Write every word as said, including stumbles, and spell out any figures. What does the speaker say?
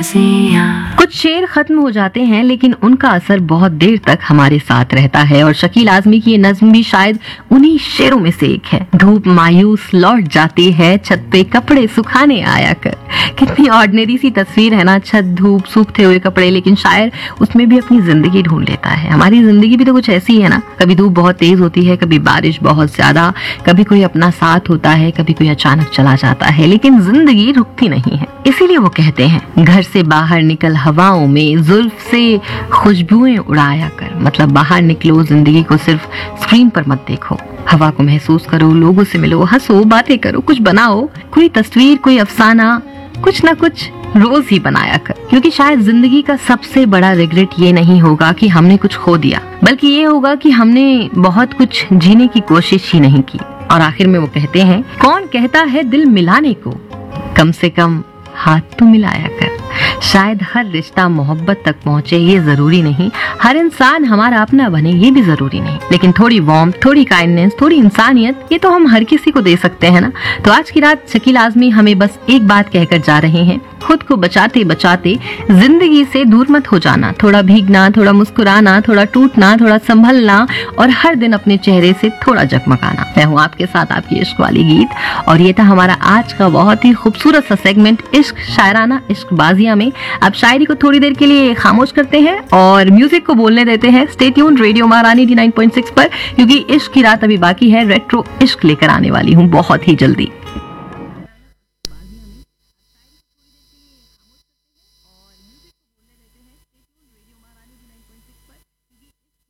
कुछ शेर खत्म हो जाते हैं लेकिन उनका असर बहुत देर तक हमारे साथ रहता है और शकील आजमी की ये नज्म भी शायद उन्हीं शेरों में से एक है। धूप मायूस लौट जाती है छत पे कपड़े सुखाने आया कर। कितनी ऑर्डिनरी सी तस्वीर है ना, छत धूप सूखते हुए कपड़े, लेकिन शायर उसमें भी अपनी जिंदगी ढूंढ लेता है। हमारी जिंदगी भी तो कुछ ऐसी है ना, कभी धूप बहुत तेज होती है, कभी बारिश बहुत ज्यादा, कभी कोई अपना साथ होता है, कभी कोई अचानक चला जाता है, लेकिन जिंदगी रुकती नहीं है। इसीलिए वो कहते हैं घर से बाहर निकल हवाओं में जुल्फ से खुशबुएं उड़ाया कर। मतलब बाहर निकलो, जिंदगी को सिर्फ स्क्रीन पर मत देखो, हवा को महसूस करो, लोगों से मिलो, हंसो, बातें करो, कुछ बनाओ, कोई तस्वीर, कोई अफसाना, कुछ ना कुछ रोज ही बनाया कर। क्योंकि शायद जिंदगी का सबसे बड़ा रिग्रेट ये नहीं होगा कि हमने कुछ खो दिया, बल्कि ये होगा कि हमने बहुत कुछ जीने की कोशिश ही नहीं की। और आखिर में वो कहते हैं, कौन कहता है दिल मिलाने को, कम से कम हाथ तो मिलाया कर। शायद हर रिश्ता मोहब्बत तक पहुंचे ये जरूरी नहीं, हर इंसान हमारा अपना बने ये भी जरूरी नहीं, लेकिन थोड़ी वार्म, थोड़ी काइंडनेस, थोड़ी इंसानियत, ये तो हम हर किसी को दे सकते हैं ना। तो आज की रात शकील आजमी हमें बस एक बात कहकर जा रहे हैं, खुद को बचाते बचाते जिंदगी से दूर मत हो जाना। थोड़ा भीगना, थोड़ा मुस्कुराना, थोड़ा टूटना, थोड़ा संभलना और हर दिन अपने चेहरे से थोड़ा जगमगाना। मैं हूँ आपके साथ आपकी इश्क वाली गीत, और ये था हमारा आज का बहुत ही खूबसूरत सा सेगमेंट इश्क शायराना इश्क बाजिया में। अब शायरी को थोड़ी देर के लिए खामोश करते हैं और म्यूजिक को बोलने देते हैं। स्टे ट्यून्ड रेडियो महारानी नाइंटी नाइन पॉइंट सिक्स पर, क्योंकि इश्क की रात अभी बाकी है। रेट्रो इश्क लेकर आने वाली हूँ बहुत ही जल्दी।